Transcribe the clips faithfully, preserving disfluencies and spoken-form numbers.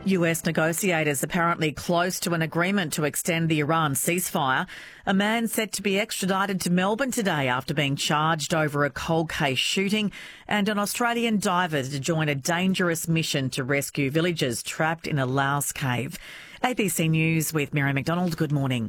U S negotiators apparently close to an agreement to extend the Iran ceasefire. A man set to be extradited to Melbourne today after being charged over a cold case shooting, and an Australian diver to join a dangerous mission to rescue villagers trapped in a Laos cave. A B C News with Mary McDonald. Good morning.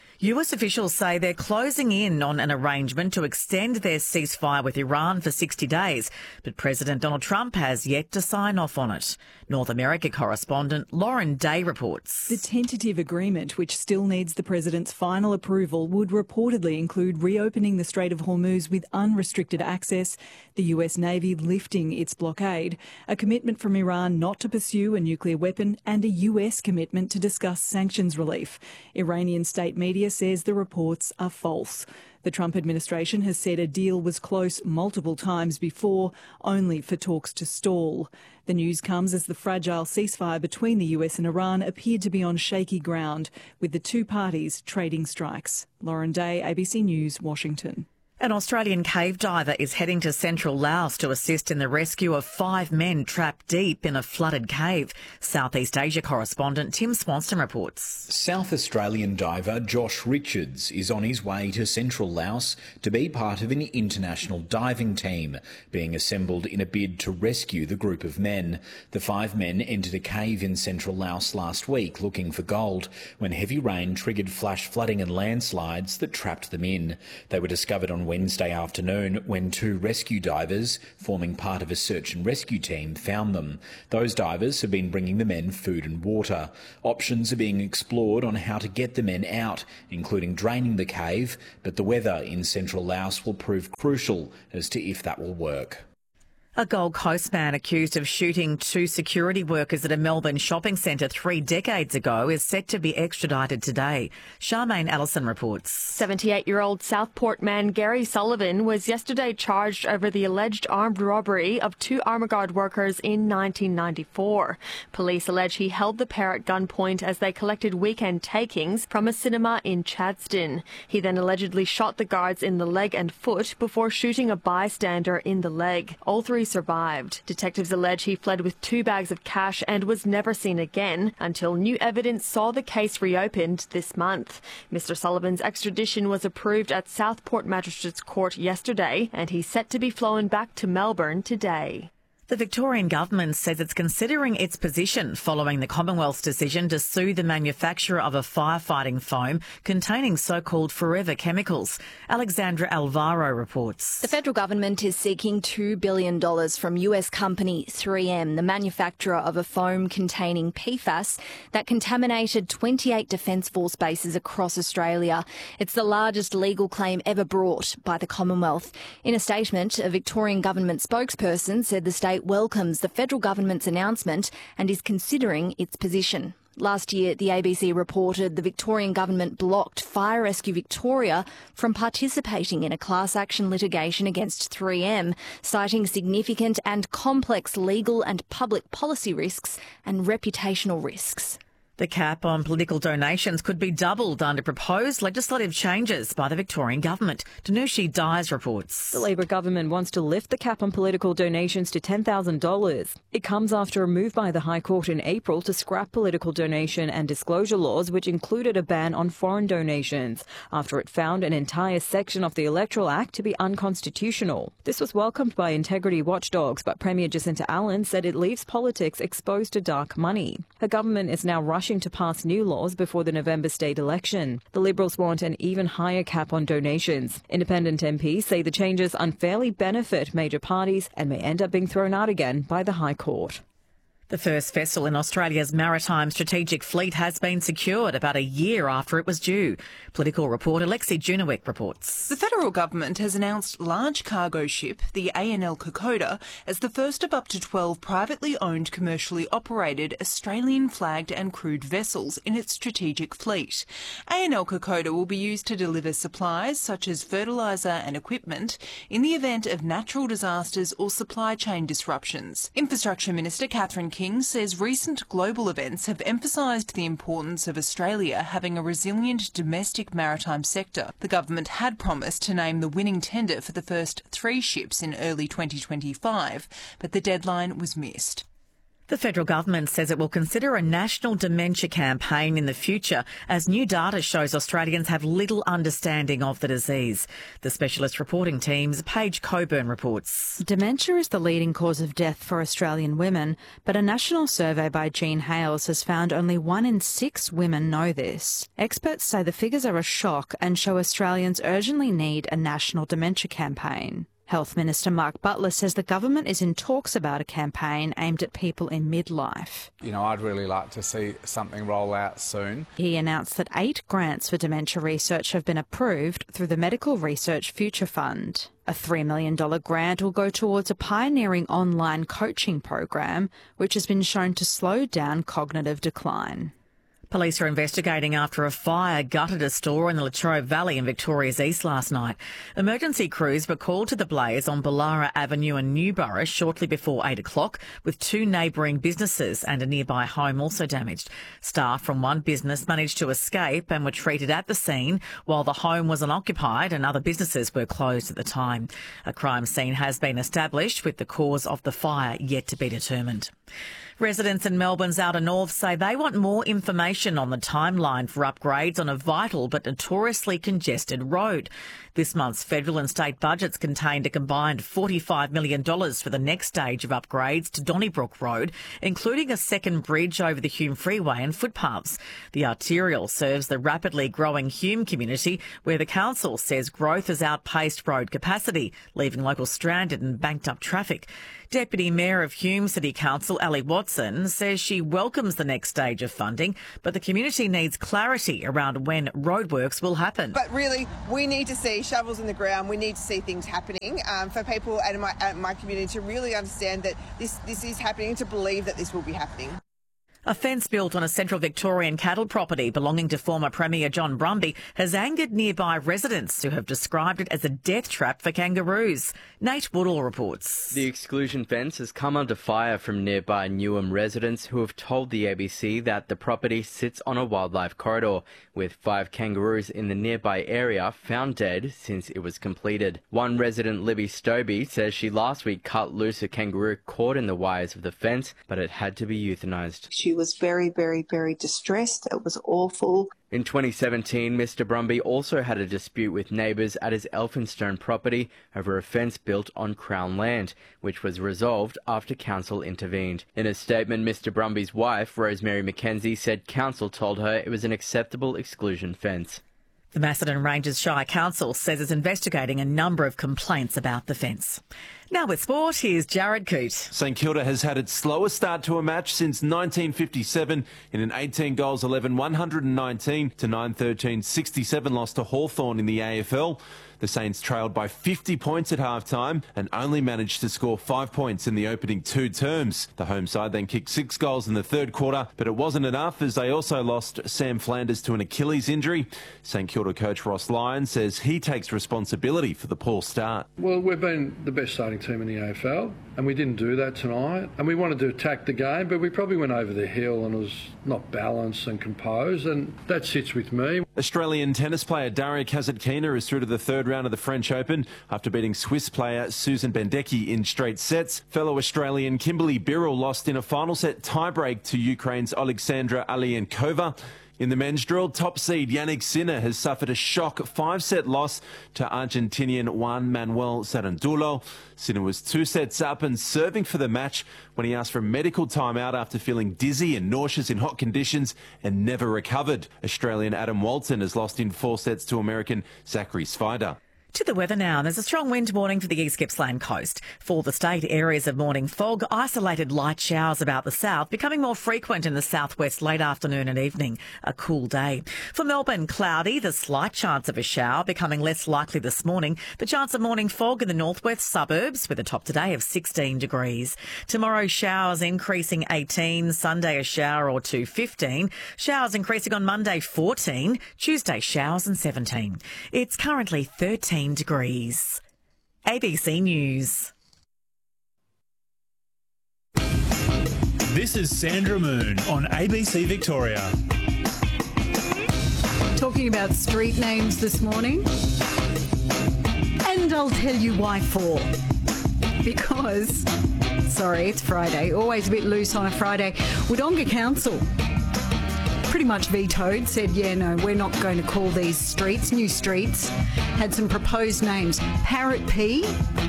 U S officials say they're closing in on an arrangement to extend their ceasefire with Iran for sixty days, but President Donald Trump has yet to sign off on it. North America correspondent Lauren Day reports. The tentative agreement, which still needs the president's final approval, would reportedly include reopening the Strait of Hormuz with unrestricted access, the U S Navy lifting its blockade, a commitment from Iran not to pursue a nuclear weapon, and a U S commitment to discuss sanctions relief. Iranian state media says the reports are false. The Trump administration has said a deal was close multiple times before, only for talks to stall. The news comes as the fragile ceasefire between the U S and Iran appeared to be on shaky ground, with the two parties trading strikes. Lauren Day, A B C News, Washington. An Australian cave diver is heading to central Laos to assist in the rescue of five men trapped deep in a flooded cave. Southeast Asia correspondent Tim Swanston reports. South Australian diver Josh Richards is on his way to central Laos to be part of an international diving team being assembled in a bid to rescue the group of men. The five men entered a cave in central Laos last week looking for gold when heavy rain triggered flash flooding and landslides that trapped them in. They were discovered on Wednesday afternoon when two rescue divers, forming part of a search and rescue team, found them. Those divers have been bringing the men food and water. Options are being explored on how to get the men out, including draining the cave, but the weather in central Laos will prove crucial as to if that will work. A Gold Coast man accused of shooting two security workers at a Melbourne shopping centre three decades ago is set to be extradited today. Charmaine Allison reports. seventy-eight-year-old Southport man Gary Sullivan was yesterday charged over the alleged armed robbery of two Armaguard workers in nineteen ninety-four. Police allege he held the pair at gunpoint as they collected weekend takings from a cinema in Chadstone. He then allegedly shot the guards in the leg and foot before shooting a bystander in the leg. All three survived. Detectives allege he fled with two bags of cash and was never seen again until new evidence saw the case reopened this month. Mister Sullivan's extradition was approved at Southport Magistrates Court yesterday, and he's set to be flown back to Melbourne today. The Victorian government says it's considering its position following the Commonwealth's decision to sue the manufacturer of a firefighting foam containing so-called forever chemicals. Alexandra Alvaro reports. The federal government is seeking two billion dollars from U S company three M, the manufacturer of a foam containing P FAS that contaminated twenty-eight Defence Force bases across Australia. It's the largest legal claim ever brought by the Commonwealth. In a statement, a Victorian government spokesperson said the state welcomes the federal government's announcement and is considering its position. Last year, the A B C reported the Victorian government blocked Fire Rescue Victoria from participating in a class action litigation against three M, citing significant and complex legal and public policy risks and reputational risks. The cap on political donations could be doubled under proposed legislative changes by the Victorian government. Danushi Dyes reports. The Labor government wants to lift the cap on political donations to ten thousand dollars. It comes after a move by the High Court in April to scrap political donation and disclosure laws, which included a ban on foreign donations, after it found an entire section of the Electoral Act to be unconstitutional. This was welcomed by integrity watchdogs, but Premier Jacinta Allen said it leaves politics exposed to dark money. Her government is now rushing to pass new laws before the November state election. The Liberals want an even higher cap on donations. Independent M Ps say the changes unfairly benefit major parties and may end up being thrown out again by the High Court. The first vessel in Australia's maritime strategic fleet has been secured about a year after it was due. Political reporter Lexi Junowick reports. The federal government has announced large cargo ship, the A N L Kokoda, as the first of up to twelve privately owned, commercially operated, Australian-flagged and crewed vessels in its strategic fleet. A N L Kokoda will be used to deliver supplies such as fertiliser and equipment in the event of natural disasters or supply chain disruptions. Infrastructure Minister Catherine King says recent global events have emphasised the importance of Australia having a resilient domestic maritime sector. The government had promised to name the winning tender for the first three ships in early twenty twenty-five, but the deadline was missed. The federal government says it will consider a national dementia campaign in the future as new data shows Australians have little understanding of the disease. The specialist reporting team's Paige Coburn reports. Dementia is the leading cause of death for Australian women, but a national survey by Jean Hales has found only one in six women know this. Experts say the figures are a shock and show Australians urgently need a national dementia campaign. Health Minister Mark Butler says the government is in talks about a campaign aimed at people in midlife. You know, I'd really like to see something roll out soon. He announced that eight grants for dementia research have been approved through the Medical Research Future Fund. A three million dollars grant will go towards a pioneering online coaching program, which has been shown to slow down cognitive decline. Police are investigating after a fire gutted a store in the Latrobe Valley in Victoria's East last night. Emergency crews were called to the blaze on Ballara Avenue in Newborough shortly before eight o'clock, with two neighbouring businesses and a nearby home also damaged. Staff from one business managed to escape and were treated at the scene, while the home was unoccupied and other businesses were closed at the time. A crime scene has been established, with the cause of the fire yet to be determined. Residents in Melbourne's outer north say they want more information on the timeline for upgrades on a vital but notoriously congested road. This month's federal and state budgets contained a combined forty-five million dollars for the next stage of upgrades to Donnybrook Road, including a second bridge over the Hume Freeway and footpaths. The arterial serves the rapidly growing Hume community, where the council says growth has outpaced road capacity, leaving locals stranded and banked up traffic. Deputy Mayor of Hume City Council, Ali Watson, says she welcomes the next stage of funding, but the community needs clarity around when roadworks will happen. But really, we need to see shovels in the ground. We need to see things happening um, for people at my, at my community to really understand that this, this is happening, to believe that this will be happening. A fence built on a central Victorian cattle property belonging to former Premier John Brumby has angered nearby residents who have described it as a death trap for kangaroos. Nate Woodall reports. The exclusion fence has come under fire from nearby Newham residents who have told the A B C that the property sits on a wildlife corridor, with five kangaroos in the nearby area found dead since it was completed. One resident, Libby Stobie, says she last week cut loose a kangaroo caught in the wires of the fence, but it had to be euthanised. She was very, very, very distressed. It was awful. In twenty seventeen, Mister Brumby also had a dispute with neighbours at his Elphinstone property over a fence built on Crown land, which was resolved after council intervened. In a statement, Mister Brumby's wife, Rosemary McKenzie, said council told her it was an acceptable exclusion fence. The Macedon Ranges Shire Council says it's investigating a number of complaints about the fence. Now with sport, here's Jared Coote. St Kilda has had its slowest start to a match since nineteen fifty-seven in an eighteen goals eleven one hundred nineteen to nine thirteen sixty-seven loss to Hawthorn in the A F L. The Saints trailed by fifty points at half-time and only managed to score five points in the opening two terms. The home side then kicked six goals in the third quarter, but it wasn't enough as they also lost Sam Flanders to an Achilles injury. St Kilda coach Ross Lyon says he takes responsibility for the poor start. Well, we've been the best starting team in the A F L, and we didn't do that tonight. And we wanted to attack the game, but we probably went over the hill and it was not balanced and composed, and that sits with me. Australian tennis player Daria Kasatkina is through to the third round of the French Open after beating Swiss player Susan Bendecki in straight sets. Fellow Australian Kimberly Birrell lost in a final set tiebreak to Ukraine's Alexandra Alienkova. In the men's drill, top seed Yannick Sinner has suffered a shock five-set loss to Argentinian Juan Manuel Sarandulo. Sinner was two sets up and serving for the match when he asked for a medical timeout after feeling dizzy and nauseous in hot conditions and never recovered. Australian Adam Walton has lost in four sets to American Zachary Svider. To the weather now. There's a strong wind warning for the East Gippsland coast. For the state, areas of morning fog, isolated light showers about the south, becoming more frequent in the southwest late afternoon and evening. A cool day. For Melbourne, cloudy, the slight chance of a shower, becoming less likely this morning. The chance of morning fog in the northwest suburbs with a top today of sixteen degrees. Tomorrow, showers increasing eighteen. Sunday, a shower or two, fifteen. Showers increasing on Monday, fourteen. Tuesday, showers and seventeen. It's currently thirteen degrees. A B C News. This is Sandra Moon on A B C Victoria. Talking about street names this morning. And I'll tell you why for. Because sorry, it's Friday. Always a bit loose on a Friday. Wodonga Council pretty much vetoed, said, yeah, no, we're not going to call these streets, new streets. Had some proposed names. Parrot P,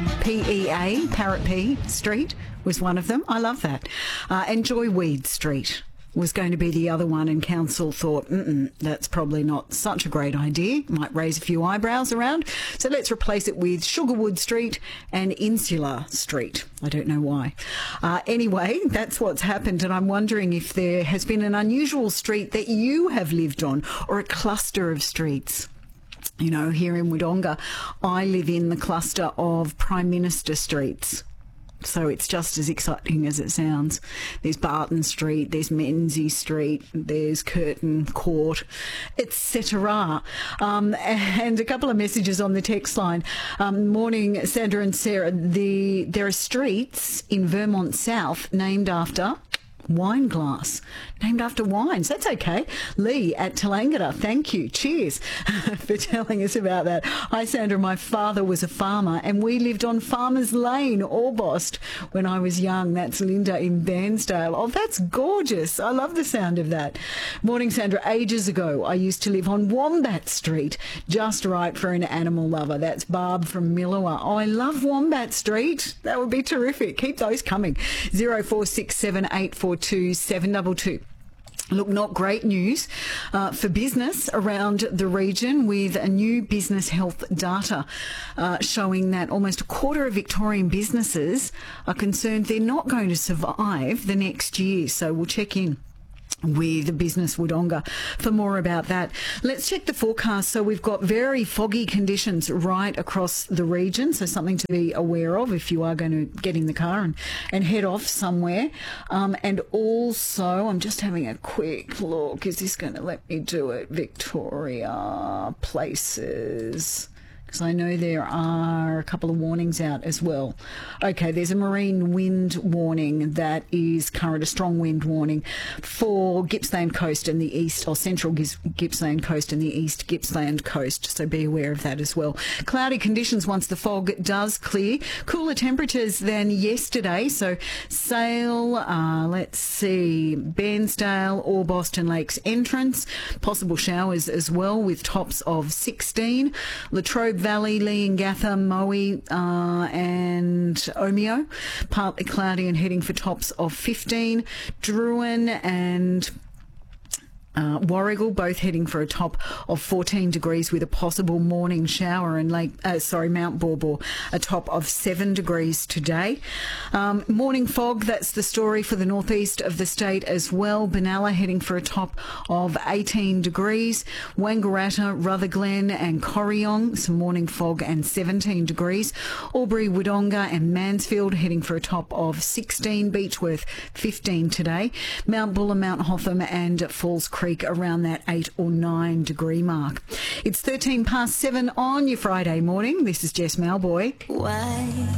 P E A, Parrot P Street was one of them. I love that. Uh, and Joyweed Street was going to be the other one, and council thought, mm-mm, that's probably not such a great idea. Might raise a few eyebrows around. So let's replace it with Sugarwood Street and Insular Street. I don't know why. Uh, anyway, that's what's happened, and I'm wondering if there has been an unusual street that you have lived on, or a cluster of streets. You know, here in Wodonga, I live in the cluster of Prime Minister streets. So it's just as exciting as it sounds. There's Barton Street, there's Menzies Street, there's Curtin Court, et cetera. Um, and a couple of messages on the text line. Um, morning, Sandra and Sarah. The there are streets in Vermont South named after wine glass, named after wines. That's okay. Lee at Tallangatta, thank you. Cheers for telling us about that. Hi, Sandra. My father was a farmer and we lived on Farmers Lane, Orbost, when I was young. That's Linda in Bairnsdale. Oh, that's gorgeous. I love the sound of that. Morning, Sandra. Ages ago, I used to live on Wombat Street, just right for an animal lover. That's Barb from Millawa. Oh, I love Wombat Street. That would be terrific. Keep those coming. zero four six seven eight four two seven two two. Look, not great news uh, for business around the region, with a new business health data uh, showing that almost a quarter of Victorian businesses are concerned they're not going to survive the next year. So we'll check in with Business Wodonga for more about that. Let's check the forecast. So we've got very foggy conditions right across the region, so something to be aware of if you are going to get in the car and, and head off somewhere. Um, and also, I'm just having a quick look. Is this going to let me do it? Victoria places. Because I know there are a couple of warnings out as well. Okay, there's a marine wind warning that is current, a strong wind warning for Gippsland Coast and the east, or central Gippsland Coast and the east Gippsland Coast, so be aware of that as well. Cloudy conditions once the fog does clear. Cooler temperatures than yesterday, so Sale, uh, let's see, Bairnsdale, Orbost and Lakes Entrance, possible showers as well with tops of sixteen. Latrobe Valley, Leongatha, Moe uh, and Omeo, partly cloudy and heading for tops of fifteen. Druin and Uh, Warrigal both heading for a top of fourteen degrees with a possible morning shower, and Lake, uh, sorry, Mount Borbor a top of seven degrees today. Um, morning fog, that's the story for the northeast of the state as well. Benalla heading for a top of eighteen degrees. Wangaratta, Rutherglen and Corryong, some morning fog and seventeen degrees. Albury, Wodonga and Mansfield heading for a top of sixteen. Beechworth, fifteen today. Mount Buller, Mount Hotham and Falls Creek around that eight or nine degree mark. It's thirteen past seven on your Friday morning. This is Jess Malboy. Why?